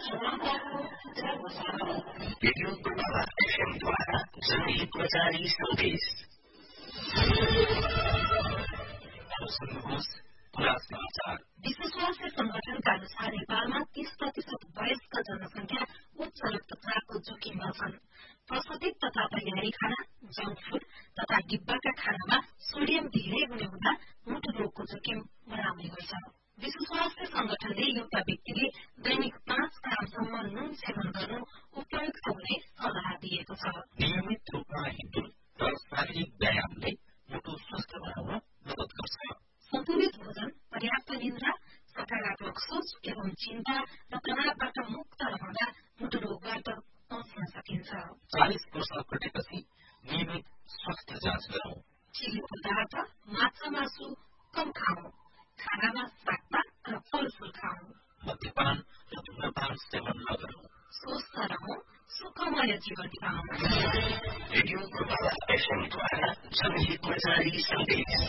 Radio प्रभावा एफएमद्वारा जनहितमा जारी सन्देश। विश्व स्वास्थ्य संगठनका अनुसार नेपालमा 30% वयस्क जनसंख्या उच्च रक्तचापको जोखिममा छन्। प्रशोधित तथा तयारी खाना, जंक फूड तथा डिब्बाका खानामा सोडियम धेरै हुने हुँदा मुटु रोगको जोखिम बढाउने गर्छ। विश्व स्वास्थ्य संगठनले एउटा व्यक्तिले दैनिक 5 ग्रामसम्म नुन सेवन गर्नु उपयुक्त हुने सल्लाह दिएको छ। नियमित रूपमा हिँड्नु र शारीरिक व्यायामले मुटु स्वस्थ बनाउन मद्दत गर्छ। सन्तुलित भोजन, पर्याप्त निद्रा, सकारात्मक सोच एवं चिन्ता र तनावबाट मुक्त रहँदा मुटु रोगबाट बच्न सकिन्छ। 40 वर्ष कटेपछि नियमित स्वास्थ्य जाँच गरौं। चिल्लो पदार्थ, माछा मासु कम खाऊ। खानामा सागपात र फलफूल खाऊ। मद्यपान र धूम्रपान सेवन नगरौं। स्वस्थ रहौं, सुखमय जीवन बिताउँ। रेडियो प्रभावा एफएमद्वारा जनहितमा जारी सन्देश।